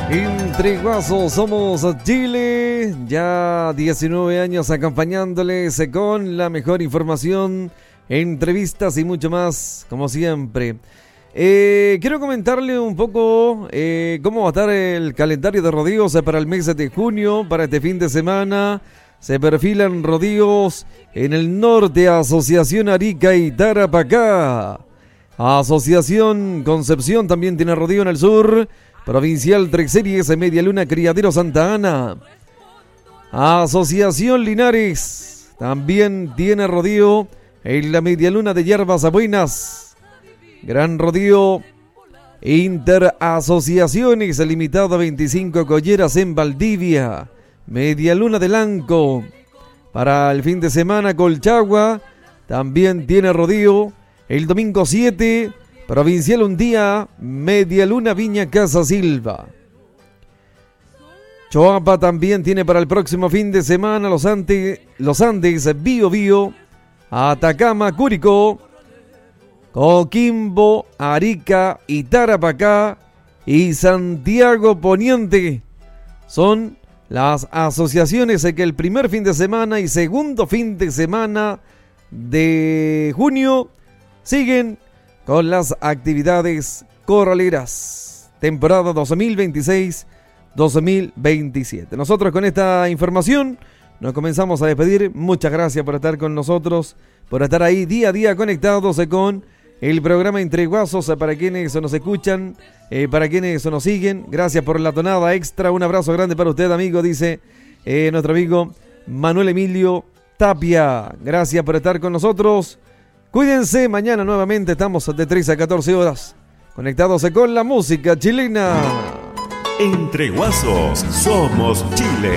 Entre Guasos somos Chile, ya 19 años acompañándoles con la mejor información, entrevistas y mucho más, como siempre. Quiero comentarle un poco cómo va a estar el calendario de rodillos para el mes de junio, para este fin de semana. Se perfilan rodillos en el norte, Asociación Arica y Tarapacá. Asociación Concepción también tiene rodillo en el sur. Provincial Tres Series, Media Luna, Criadero Santa Ana. Asociación Linares también tiene rodillo en la Media Luna de Yerbas Buenas. Gran rodillo Interasociaciones Limitada 25 Colleras en Valdivia. Media Luna de Lanco. Para el fin de semana, Colchagua también tiene rodillo el domingo 7. Provincial un día, Media Luna Viña Casa Silva. Choapa también tiene para el próximo fin de semana los Andes, Bío Bío, Atacama, Curicó, Coquimbo, Arica y Tarapacá y Santiago Poniente. Son las asociaciones que el primer fin de semana y segundo fin de semana de junio siguen con las actividades corraleras, temporada 2026-2027. Nosotros con esta información nos comenzamos a despedir. Muchas gracias por estar con nosotros, por estar ahí día a día conectados con el programa Entre Guasos, para quienes nos escuchan, para quienes nos siguen. Gracias por la tonada extra. Un abrazo grande para usted, amigo, dice nuestro amigo Manuel Emilio Tapia. Gracias por estar con nosotros. Cuídense, mañana nuevamente estamos de 13 a 14 horas conectados con la música chilena. Entre Guasos somos Chile.